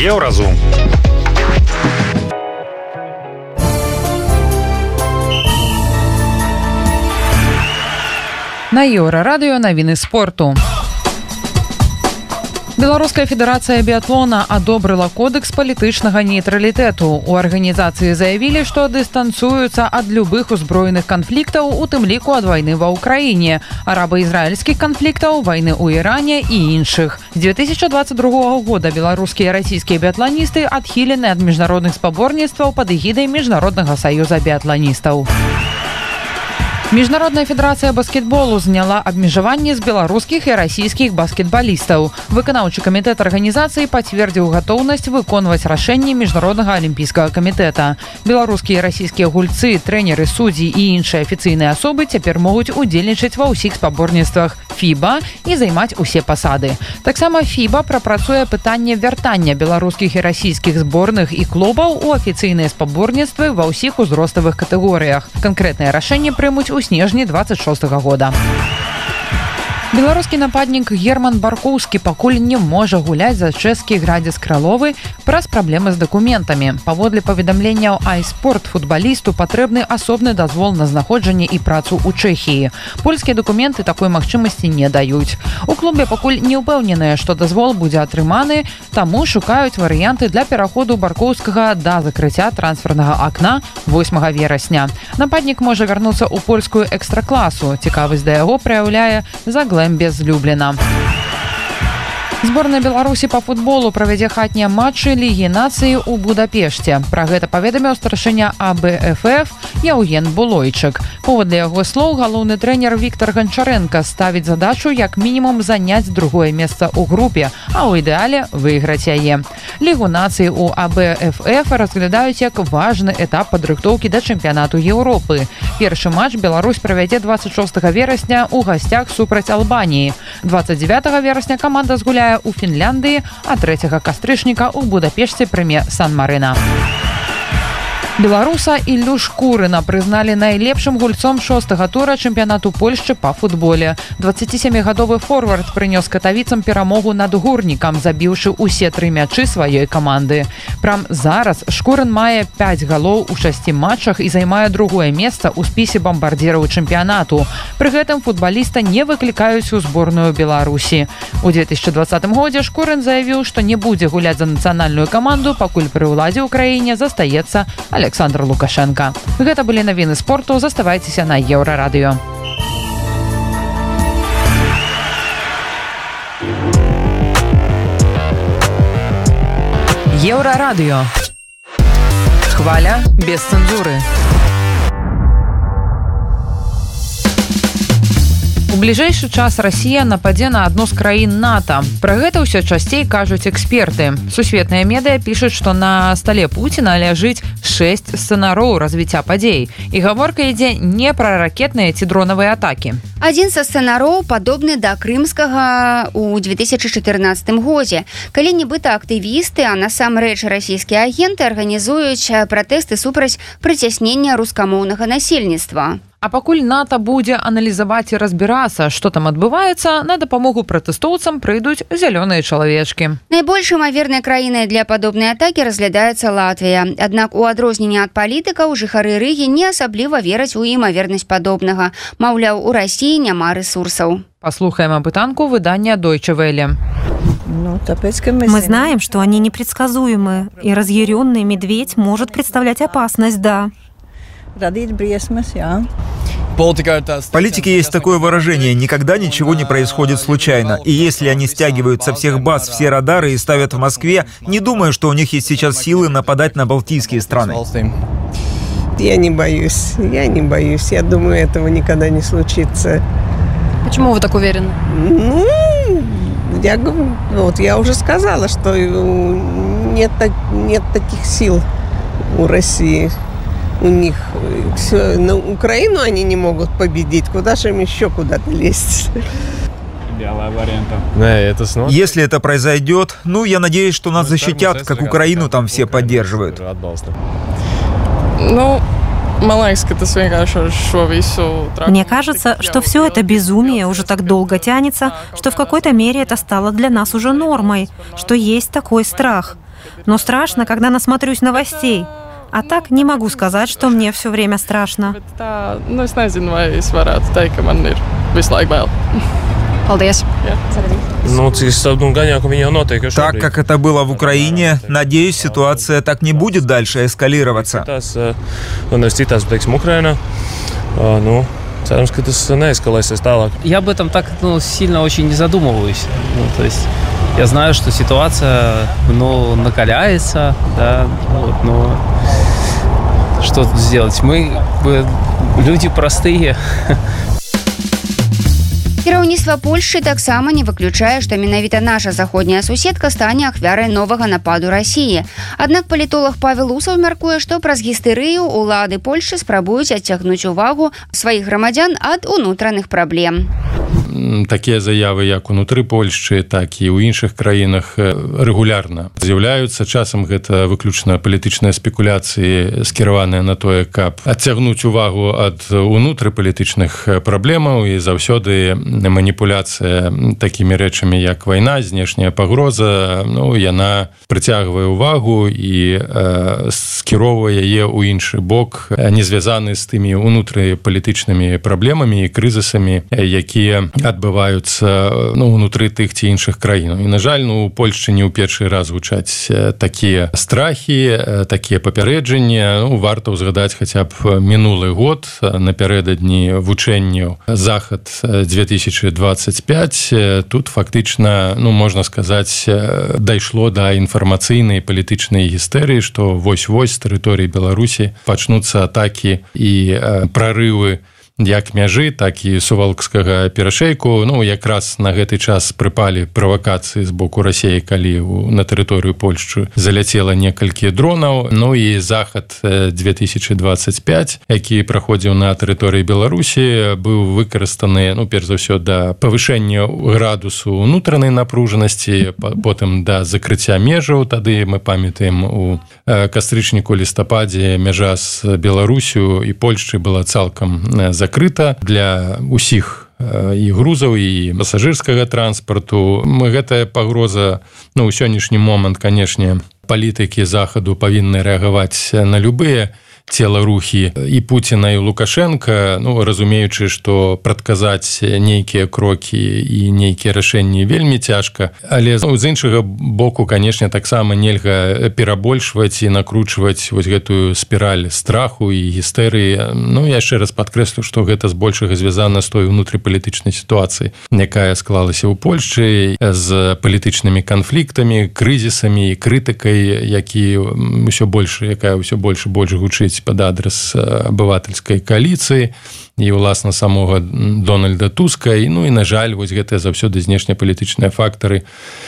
Еўразум. На Еўрарадыё навіны спорту. Беларуская федэрацыя біятлона адобрыла кодэкс палітычнага нейтралітэту. У арганізацыі заявілі, што дыстанцыююцца ад любых узброеных канфліктаў, у тым ліку ад вайны ва ўкраіне, араба-ізраільскіх канфліктаў, вайны ў Іране і іншых. З 2022 года беларускія і расійскія біятланісты адхілены ад міжнародных спаборніцтваў пад эгідай Міжнароднага саюза біятланістаў. Міжнародная федэрацыя баскетболу зняла абмежаванні з беларускіх і расійскіх баскетбалістаў. Выканаўчы камітэт арганізацыі пацвердзіў гатоўнасць выконваць рашэнні Міжнароднага алімпійскага камітэта. Беларускія і расійскія гульцы, трэнеры, суддзі і іншыя афіцыйныя асобы цяпер могуць удзельнічаць ва ўсіх спаборніцтвах FIBA і займаць усе пасады. Таксама FIBA прапрацуе пытанне вяртання беларускіх і расійскіх зборных і клубаў у афіцыйныя спаборніцтвы ва ўсіх узроставых катэгорыях. Канкрэтнае рашэнне прымуць у снежні 26 года. Беларускі нападнік Герман Баркоўскі пакуль не можа гуляць за чэшскі Градзіс Краловы праз праблемы з дакументамі. Паводле паведамленняў iSport футбалісту патрэбны асобны дазвол на знаходжанне і працу ў Чэхіі. Польскія дакументы такой магчымасці не даюць. У клубе пакуль не ўпэўненыя, што дазвол будзе атрыманы, таму шукаюць варыянты для пераходу Баркоўскага да закрыцця трансфернага акна 8 верасня. Нападнік можа вярнуцца ў польскую экстракласу. Цікавасць да яго праяўляе без Любліна. Зборная Беларусі па футболу правядзе хатнія матчы Лігі нацыі ў Будапешце. Пра гэта паведаміў старшыня АБФФ Яўген Булойчык. Паводле яго слоў, галоўны трэнер Віктор Ганчаренка ставіць задачу як мінімум заняць другое месца ў групе, а ў ідэале выйграць яе. Лігу нацыі ў АБФФ разглядаюць як важны этап падрыхтоўкі да чэмпіянату Еўропы. Першы матч Беларусь правядзе 26 верасня ў гасцях супраць Албаніі. 29 верасня каманда згуляе у Фінляндыі, а 3 кастрычніка ў Будапешце прыме Сан-Марына. Беларуса Іллю Шкурына прызналі найлепшым гульцом 6-го тура чэмпіянату Польшчы па футболе. 27-гадовы форвард прынёс катавіцам перамогу над Гурнікам, забіўшы ўсе 3 мячы сваёй каманды. Прам зараз Шкурын мае 5 галоў у 6 матчах і займае другое месца ў спісе бамбардзіраў чэмпіянату. Пры гэтым футбаліста не выклікаюць у зборную Беларусі. У 2020 годзе Шкурын заявіў, што не будзе гуляць за нацыянальную каманду, пакуль пры ўладзе ў краіне застаецца Александр Лукашенко. Гэта былі навіны спорту. Заставайцеся на Еўрарадыё. Еўрарадыё. Хваля без цэнзуры. У бліжэйшы час Расія нападзе на адну з краін НАТО. Пра гэта ўсё часцей кажуць эксперты. Сусветныя медыа пішуць, што на стале Пуціна ляжыць 6 сцэнароў развіцця падзей. І гаворка ідзе не пра ракетныя ці дронавыя атакі. Адзін са сцэнароў падобны да крымскага ў 2014 годзе, калі нібыта актывісты, а насамрэч расійскія агенты арганізуюць пратэсты супраць прыцяснення рускамоўнага насельніцтва. А пакуль НАТО будзе аналізаваць і разбірацца, што там адбываецца, на дапамогу пратэстоўцам прыйдуць зялёныя чалавечкі. Найбольш імавернай краінай для падобнай атакі разглядаецца Латвія. Аднак у адрозненне ад палітыкаў жыхары Рыгі не асабліва вераць у імавернасць падобнага. Маўляў, у Расіі няма рэсурсаў. Послухаем апытанку выдання Deutsche Welle. Мы знаем, что они непредсказуемы, и разъяренный медведь может представлять опасность, да. В политике есть такое выражение: никогда ничего не происходит случайно. И если они стягивают со всех баз все радары и ставят в Москве, не думаю, что у них есть сейчас силы нападать на балтийские страны. Я не боюсь. Я думаю, этого никогда не случится. Почему вы так уверены? Я уже сказала, что нет таких сил у России. У них все, на Украину они не могут победить. Куда же им еще куда-то лезть? Если это произойдет, я надеюсь, что нас защитят, как Украину там все поддерживают. Мне кажется, что все это безумие уже так долго тянется, что в какой-то мере это стало для нас уже нормой, что есть такой страх. но страшно, когда насмотрюсь новостей. А так не могу сказать, что мне все время страшно. Так, как это было в Украине, надеюсь, ситуация так не будет дальше эскалироваться. Я об этом так сильно очень не задумываюсь. То есть я знаю, что ситуация накаляется, да, но что тут сделать? Мы люди простые. Кіраўніцтва Польшчы таксама не выключае, што менавіта наша заходняя суседка стане ахвярай новага нападу Расіі. Аднак палітолог Павел Усаў мяркуе, што праз гістэрыю ўлады Польшчы спрабуюць адцягнуць увагу сваіх грамадзян ад унутраных праблем. Такія заявы як унутры Польшчы, так і ў іншых краінах рэгулярна з'яўляюцца. Часам гэта выключна палітычныя спекуляцыі, скіраваныя на тое, каб адцягнуць увагу ад унутрыпалітычных праблемаў, і заўсёды маніпуляцыя такімі рэчамі, як вайна, знешняя пагроза, яна прыцягвае ўвагу і скіроўвае яе ў іншы бок, не звязаны з тымі унутрыпалітычнымі праблемамі і крызісамі, якія адбываюцца унутры тых ці іншых краін. І, на жаль, у Польшчы не ў першы раз гучаць такія страхі, такія папярэджанні. Варта ўзгадаць хаця б мінулы год, напярэдадні вучэнняў Захад 2025. Тут фактычна, можна сказаць, дайшло да інфармацыйнай палітычнай гістэрыі, што вось-вось з тэрыторыі Беларусі пачнуцца атакі і прарывы як мяжы, так і сувалкскага перашэйку. Якраз на гэты час прыпалі правакацыі з боку Расіі, калі на тэрыторыю Польшчы заляцела некалькі дронаў. І Захад 2025, які праходзіў на тэрыторыі Беларусі, быў выкарыстаны, перш за ўсё, да павышэння градусу унутранай напружанасці, потым да закрыцця межаў. Тады мы памятаем, у кастрычніку, лістападзе мяжа з Беларусю і Польшчай была цалкам закрыта для усіх і грузаў, і пасажырскага транспарту. Гэтая пагроза, ў сённяшні момант, канешне, палітыкі Захаду павінны рэагаваць на любыя целарухі і Пуціна, і Лукашенка, разумеючы, што прадказаць нейкія крокі і нейкія рашэнні вельмі цяжка. Але з іншага боку, канешне, таксама нельга перабольшваць і накручваць вось гэтую спіраль страху і гістэрыі. Я яшчэ раз падкрэслю, што гэта збольшага звязана з той унутрыпалітычнай сітуацыяй, якая склалася ў Польшчы, з палітычнымі канфліктамі, крызісамі і крытыкай, якая ўсё больш і больш гучыць пад адрас абывательскай коаліцыі і, уласна, самога Дональда Туска. І, на жаль, вось гэтыя заўсёды знешнепалітычныя фактары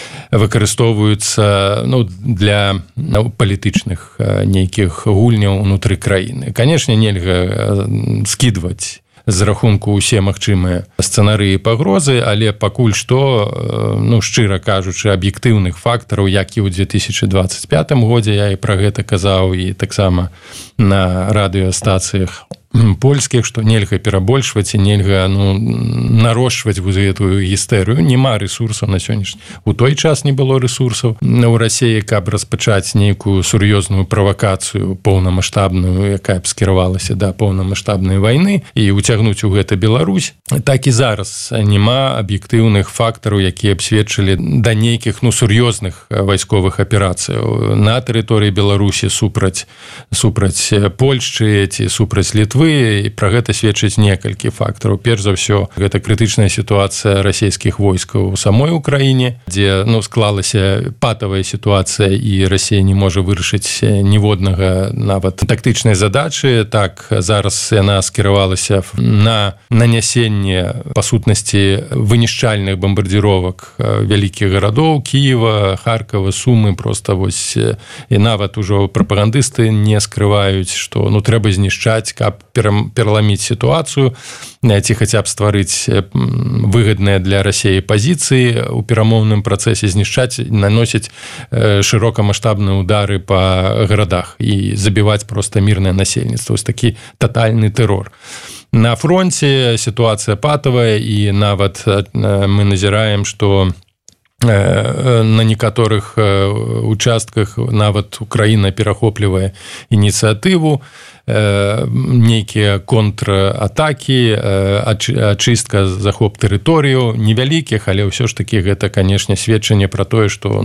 выкарыстоўваюцца для палітычных нейкіх гульняў унутры краіны. Канешне, нельга скідваць з рахунку ўсе магчымыя сцэнарыі пагрозы, але пакуль што, шчыра кажучы, аб'ектыўных фактараў, як і ў 2025 годзе, я і пра гэта казаў, і таксама на радыёстацыях польскіх, што нельга перабольшваць і нельга нарошчваць гэтую гістэрыю. Нема рэсурсаў на сённяшні. У той час не было рэсурсаў у Расіі, каб распачаць нейкую сур'ёзную правакацыю поўнамаштабную, якая б скіравалася да поўнамаштабнай вайны, і уцягнуць у гэта Беларусь. Так і зараз няма аб'ектыўных фактараў, якія б сведчылі да нейкіх сур'ёзных вайсковых аперацыяў на тэрыторыі Беларусі супраць Польшчы ці супраць Літвы. І пра гэта сведчыць некалькі фактараў. Перш за ўсё, гэта крытычная сітуацыя расійскіх войскаў у самой Украіне, дзе склалася патавая сітуацыя, і Расія не можа вырашыць ніводнага нават тактычнай задачы. Так, зараз яна скіравалася на нанясенне, па сутнасці, вынішчальных бамбардзіровак вялікіх гарадоў Кіева, Харкова, Сумы. Проста вось, і нават ужо прапагандысты не скрываюць, што трэба знішчаць, каб пераламіць сітуацыю, ці хаця б стварыць выгадныя для Расіі пазіцыі ў перамоўным працэсе, знішчаць, наносіць шырокамаштабныя ўдары па гарадах і забіваць проста мірнае насельніцтва. Вось такі татальны тэрор. На фронце сітуацыя патавая, і нават мы назіраем, што на некаторых участках нават Украіна перахоплівае ініцыятыву, нейкія контратакі, ачыстка, захоп тэрыторыю невялікіх, але ўсё ж такі гэта, канешне, сведчанне пра тое, што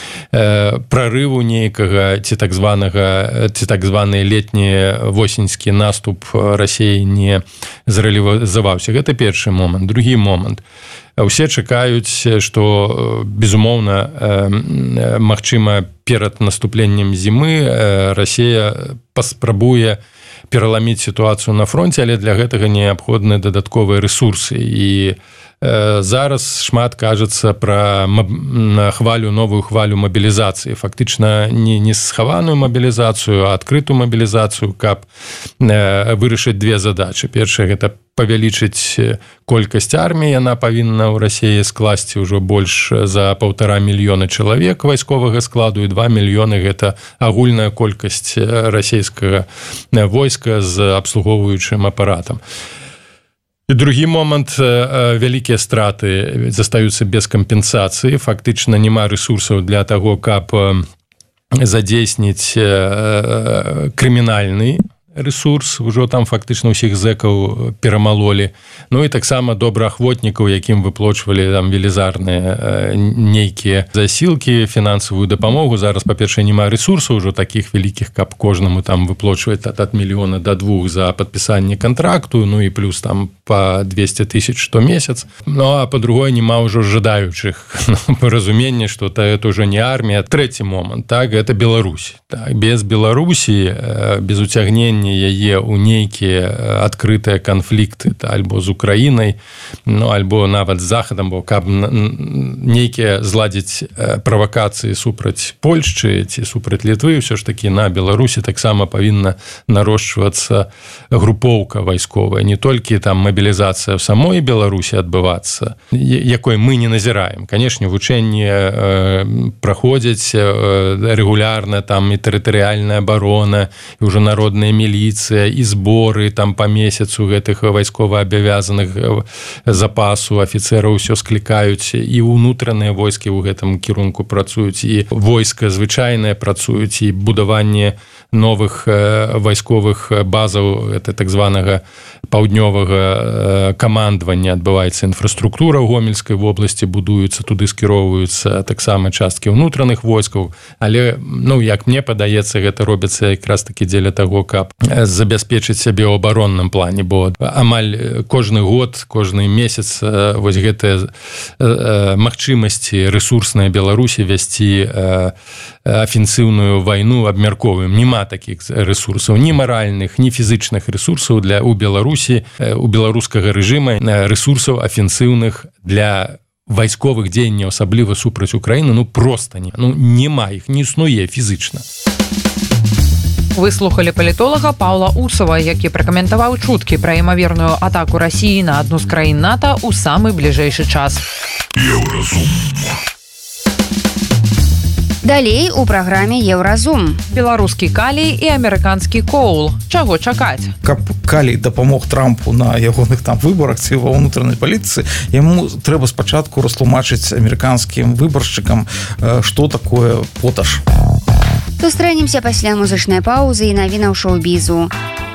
прарыву нейкага ці так званы летні восеньскі наступ Расіі не зрэалізаваўся. Гэта першы момант. Другі момант. Усе чакаюць, што, безумоўна, магчыма, перад наступленнем зімы Расія паспрабуе пераламіць сітуацыю на фронце, але для гэтага неабходны дадатковыя рэсурсы. І зараз шмат кажацца пра новую хвалю мабілізацыі. Фактычна не схаваную мабілізацыю, а адкрытую мабілізацыю, каб вырашыць две задачы. Першая – гэта павялічыць колькасць арміі, яна павінна ў Расіі скласці ўжо больш за 1,5 мільёна чалавек вайсковага складу, і 2 мільёны – гэта агульная колькасць расійскага войска з абслугоўваючым апаратам. І другі момант, вялікія страты застаюцца без кампенсацыі, фактычна няма рэсурсаў для таго, каб задзейсніць крымінальны рэсурс, ужо там фактычна ўсіх зэкаў перамалолі. Ну і таксама добраахвотнікаў, якім выплочвалі там велізарныя нейкія засілкі, фінансавую дапамогу. Зараз, па-першае, няма рэсурсаў ужо такіх вялікіх, каб кожнаму там выплочваць ад мільёна да 2 за падпісанне кантракту, ну і плюс там па 200 000 штомесяц. Ну а па-другое, няма ўжо жадаючых разумення, што это ўжо не армія. Трэці момант, так, гэта Беларусь. Так, без Беларусі, без уцягнення яе ў нейкія адкрытыя канфлікты альбо з Украінай, ну, альбо нават з Захадам, бо каб нейкія зладзіць правакацыі супраць Польшчы ці супраць Літвы, ўсё ж такі на Беларусі таксама павінна нарошчвацца групоўка вайсковая, не толькі там мабілізацыя ў самой Беларусі адбывацца, якой мы не назіраем. Канешне, вучэнні праходзяць рэгулярна, там і тэрытарыяльная абарона, і ўжо народная міліцыя, і зборы там па месяцу гэтых вайскова-абавязаных запасу афіцэраў ўсё склікаюць, і ўнутраныя войскі ў гэтым кірунку працуюць, і войска звычайнае працуюць, і будаванне новых вайсковых базаў, это так званага паўднёвага камандавання адбываецца, інфраструктура ў Гомельскай вобласці будуецца, туды скіроўваюцца таксама часткі ўнутраных войскаў, але, ну, як мне падаецца, гэта робіцца якраз такі дзеля таго, каб забяспечыць сябе ў абаронным плане, бо амаль кожны год, кожны месяц вось гэтыя магчымасці рэсурсныя Беларусі весці афенсіўную вайну абмяркоўваем. Нема такіх рэсурсаў, ні маральных, ні фізычных рэсурсаў для у Беларусі, у беларускага рэжыма, рэсурсаў афенсіўных для вайсковых дзеянняў, асабліва супраць Украіны, ну проста не. Ну няма іх, не існуе фізычна. Выслухалі палітолага Паўла Усава, які пракаментаваў чуткі пра імаверную атаку Расіі на адну з краін НАТО ў самы бліжэйшы час. Еўразум. Далей у праграме Еўразум. Беларускі калій і амерыканскі коул. Чаго чакаць? Каб калій дапамог Трампу на ягоных там выбарах ці ва ўнутранай палітыцы, яму трэба спачатку растлумачыць амерыканскім выбаршчыкам, што такое поташ. Сустрэнемся пасля музычнай паўзы і навінаў шоу-бізу.